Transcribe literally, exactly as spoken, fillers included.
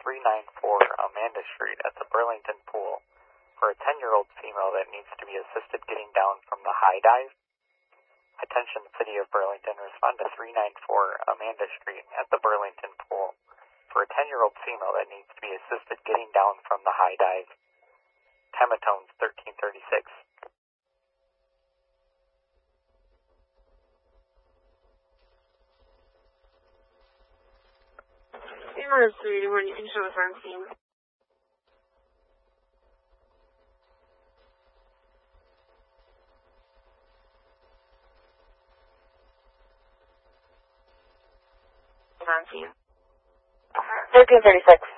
three ninety-four Amanda Street at the Burlington Pool for a ten-year-old female that needs to be assisted getting down from the high dive. Attention City of Burlington, respond to three ninety-four Amanda Street at the Burlington Pool for a ten-year-old female that needs to be assisted getting down from the high dive. Tematones thirteen thirty-six. Emergency, when you can show us on scene. On scene. thirteen thirty-six.